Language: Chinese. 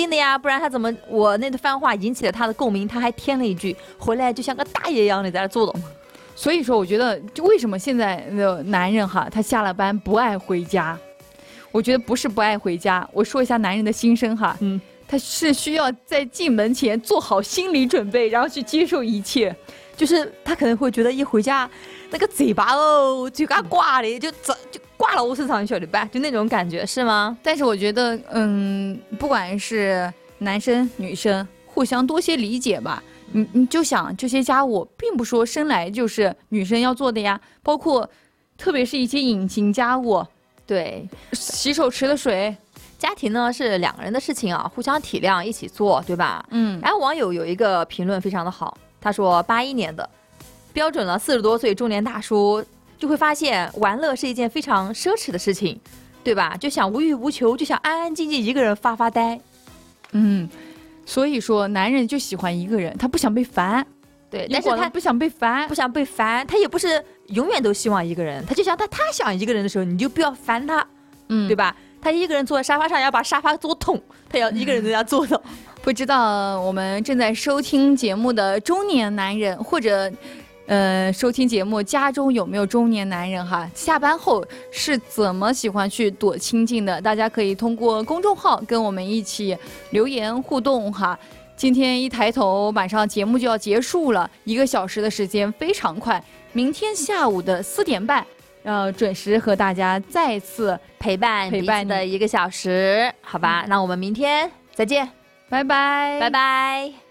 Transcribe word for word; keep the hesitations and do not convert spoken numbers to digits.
定的呀，不然他怎么我那番话引起了他的共鸣，他还添了一句回来就像个大爷一样的在那坐着。 所以说我觉得就为什么现在的男人哈，他下了班不爱回家，我觉得不是不爱回家，我说一下男人的心声哈，嗯，他是需要在进门前做好心理准备，然后去接受一切。 就是他可能会觉得一回家那个嘴巴哦就给他挂的就就挂了我身上去了吧，就那种感觉是吗？ 但是我觉得嗯，不管是男生女生互相多些理解吧。你你就想这些家务并不说生来就是女生要做的呀，包括特别是一些隐形家务， 对， 洗手池的水。 家庭呢是两个人的事情啊，互相体谅一起做，对吧？嗯。然后网友有一个评论非常的好，他说八一年的标准了四十多岁中年大叔就会发现玩乐是一件非常奢侈的事情，对吧？就想无欲无求，就想安安静静一个人发发呆。 嗯。所以说男人就喜欢一个人，他不想被烦。 对，但是他不想被烦， 不想被烦，他也不是永远都希望一个人，他就想他他想一个人的时候，你就不要烦他，嗯，对吧？他一个人坐在沙发上，要把沙发坐痛，他要一个人在家坐着。 不知道我们正在收听节目的中年男人，或者呃，收听节目家中有没有中年男人哈？下班后是怎么喜欢去躲清静的？大家可以通过公众号跟我们一起留言互动哈。今天一抬头，马上节目就要结束了，一个小时的时间非常快。明天下午的四点半，呃，准时和大家再次陪伴陪伴的一个小时，好吧？那我们明天再见， 拜拜， 拜拜。